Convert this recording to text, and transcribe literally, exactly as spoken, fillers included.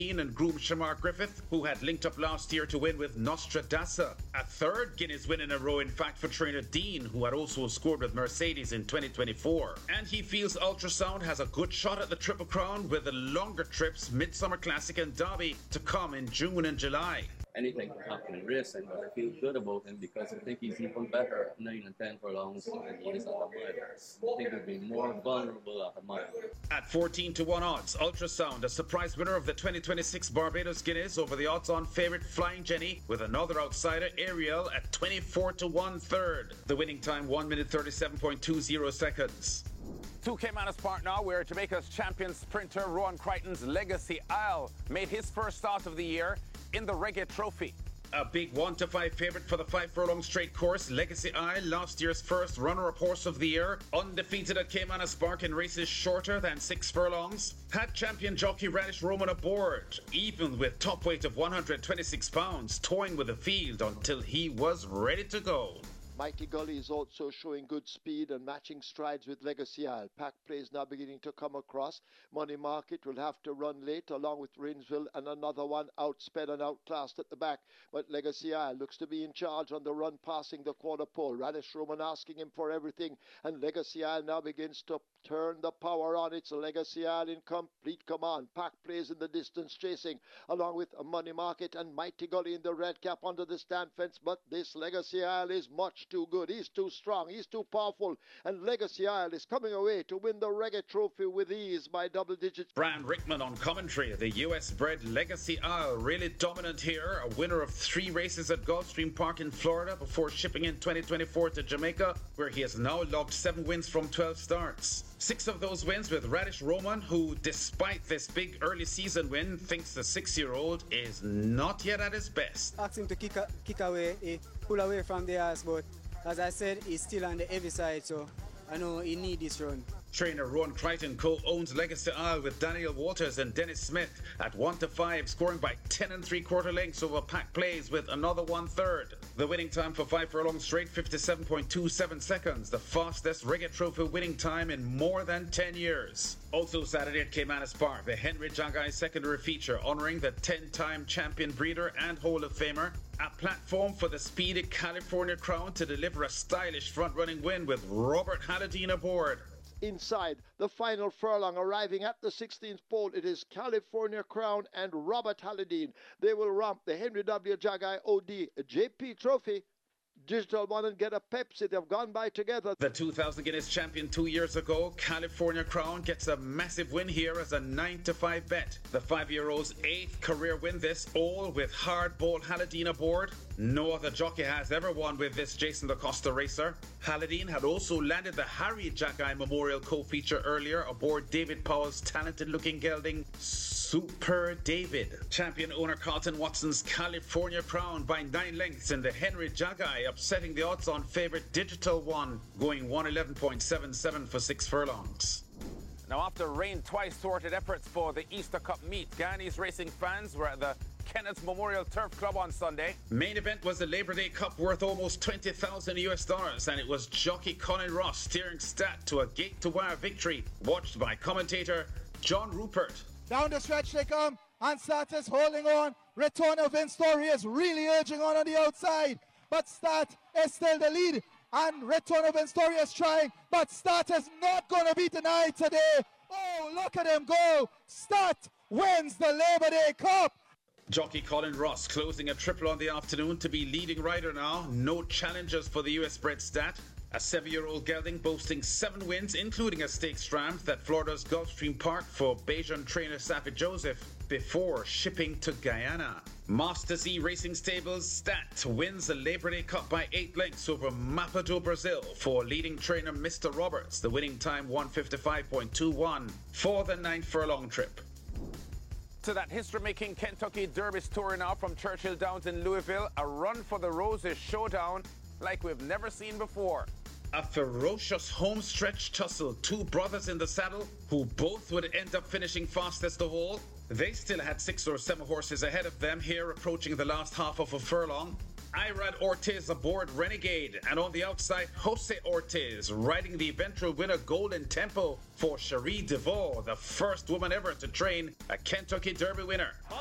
and groom Shamar Griffith, who had linked up last year to win with Nostradasa. A third Guinness win in a row, in fact, for trainer Dean, who had also scored with Mercedes in twenty twenty-four. And he feels Ultrasound has a good shot at the Triple Crown, with the longer trips, Midsummer Classic and Derby, to come in June and July. Anything can happen in racing, but I feel good about him because I think he's even better at nine and ten furlongs than he is at a mile. I think he'll be more vulnerable at a mile. At fourteen to one odds, Ultrasound, a surprise winner of the twenty twenty-six Barbados Guinness over the odds-on favourite Flying Jenny, with another outsider, Ariel, at twenty-four to one third. The winning time, one minute thirty-seven point two zero seconds. To Caymanas Park now, where Jamaica's champion sprinter Rowan Crichton's Legacy Isle made his first start of the year in the Reggae Trophy. A big one to five favourite for the five furlong straight course. Legacy Isle, last year's first runner-up horse of the year, undefeated at Caymanas Park in races shorter than six furlongs. Had champion jockey Radish Roman aboard, even with top weight of one hundred twenty-six pounds, toying with the field until he was ready to go. Mighty Gully is also showing good speed and matching strides with Legacy Isle. Pack play is now beginning to come across. Money Market will have to run late along with Rinsville, and another one outsped and outclassed at the back. But Legacy Isle looks to be in charge on the run, passing the quarter pole. Radish Roman asking him for everything, and Legacy Isle now begins to turn the power on. It's Legacy Isle in complete command. Pack plays in the distance chasing, along with Money Market and Mighty Gully in the red cap under the stand fence. But this Legacy Isle is much too good. He's too strong. He's too powerful. And Legacy Isle is coming away to win the Reggae Trophy with ease by double digits. Brian Rickman on commentary. The U S-bred Legacy Isle really dominant here. A winner of three races at Gulfstream Park in Florida before shipping in twenty twenty-four to Jamaica, where he has now logged seven wins from twelve starts. Six of those wins with Radish Roman, who, despite this big early season win, thinks the six-year-old is not yet at his best. Asked him to kick, a, kick away, eh, pull away from the ass, but as I said, he's still on the heavy side, so I know he needs this run. Trainer Rowan Crichton co-owns Legacy Isle with Daniel Waters and Dennis Smith at one to five, scoring by ten and three quarter lengths over Pack Plays with another one third. The winning time for five furlong straight, fifty-seven point two seven seconds, the fastest Reggae Trophy winning time in more than ten years. Also Saturday at Caymanas Park, the Henry Jagai secondary feature honouring the ten-time champion breeder and Hall of Famer. A platform for the speedy California Crown to deliver a stylish front-running win with Robert Halladine aboard. Inside the final furlong, arriving at the sixteenth pole, it is California Crown and Robert Halladine. They will romp the Henry W. Jagai O D J P Trophy. Digital One and get a Pepsi. They've gone by together. The two thousand Guinness champion two years ago, California Crown, gets a massive win here as a nine to five bet. The five-year-old's eighth career win, this, all with hardball Halladine aboard. No other jockey has ever won with this Jason DaCosta racer. Halladine had also landed the Harry Jagai Memorial co-feature earlier aboard David Powell's talented-looking gelding Super David. Champion owner Carlton Watson's California Crown by nine lengths in the Henry Jagai, upsetting the odds-on favourite Digital One, going one eleven point seven seven for six furlongs. Now, after rain-twice thwarted efforts for the Easter Cup meet, Guyanese racing fans were at the Kenneth Memorial Turf Club on Sunday. Main event was the Labor Day Cup, worth almost twenty thousand U S dollars, and it was jockey Colin Ross steering Stat to a gate-to-wire victory, watched by commentator John Rupert. Down the stretch they come, and Stat is holding on. Return of Story is really urging on on the outside, but Stat is still the lead, and Return of Story is trying, but Stat is not going to be denied today. Oh, look at him go. Stat wins the Labor Day Cup. Jockey Colin Ross closing a triple on the afternoon to be leading rider now. No challengers for the U S-bred Stat. A seven-year-old gelding boasting seven wins, including a stakes triumph at Florida's Gulfstream Park for Bajan trainer Safi Joseph before shipping to Guyana. Master Z Racing Stables Stat wins the Labor Day Cup by eight lengths over Mapa do Brazil for leading trainer Mister Roberts. The winning time one fifty-five point two one for the ninth furlong trip. To that history-making Kentucky Derby story now from Churchill Downs in Louisville. A run for the roses showdown like we've never seen before. A ferocious home-stretch tussle. Two brothers in the saddle who both would end up finishing fastest of all. They still had six or seven horses ahead of them here, approaching the last half of a furlong. Irad Ortiz aboard Renegade, and on the outside, Jose Ortiz riding the eventual winner Golden Tempo for Cherie DeVaux, the first woman ever to train a Kentucky Derby winner.